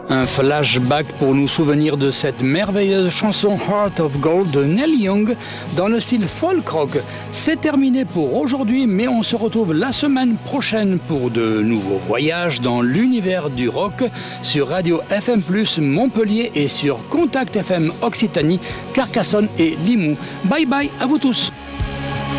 Un flashback pour nous souvenir de cette merveilleuse chanson Heart of Gold de Neil Young dans le style folk rock. C'est terminé pour aujourd'hui, mais on se retrouve la semaine prochaine pour de nouveaux voyages dans l'univers du rock sur Radio FM+, Montpellier et sur Contact FM Occitanie, Carcassonne et Limoux. Bye bye à vous tous.